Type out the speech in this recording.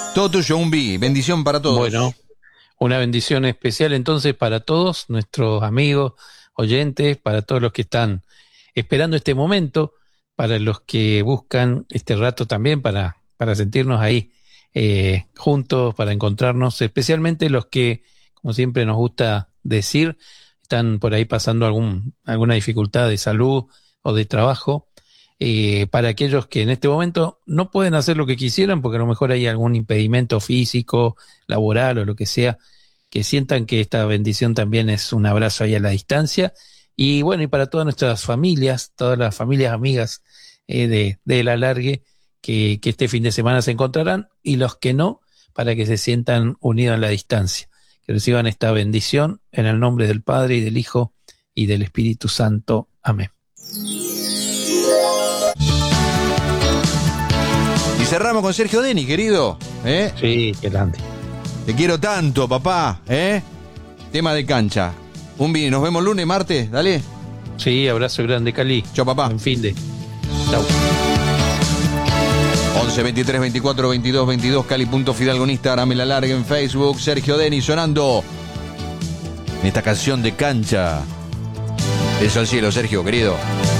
Todo tuyo, Umbi. Bendición para todos. Bueno, una bendición especial entonces para todos nuestros amigos, oyentes, para todos los que están esperando este momento, para los que buscan este rato también para sentirnos ahí juntos, para encontrarnos, especialmente los que, como siempre nos gusta decir, están por ahí pasando alguna dificultad de salud o de trabajo. Para aquellos que en este momento no pueden hacer lo que quisieran, porque a lo mejor hay algún impedimento físico, laboral o lo que sea, que sientan que esta bendición también es un abrazo ahí a la distancia. Y bueno, y para todas nuestras familias, todas las familias amigas del alargue, que este fin de semana se encontrarán, y los que no, para que se sientan unidos en la distancia, que reciban esta bendición en el nombre del Padre y del Hijo y del Espíritu Santo. Amén. Y cerramos con Sergio Denis, querido. Sí, qué grande. Te quiero tanto, papá. Tema de cancha. Umbi, nos vemos lunes, martes, dale. Sí, abrazo grande, Cali. Chao, papá. Buen fin de. Chao. 11 23 24 22 22, Cali.Fidalgo en Instagram, El Alargue en Facebook. Sergio Denis sonando en esta canción de cancha. Beso al cielo, Sergio, querido.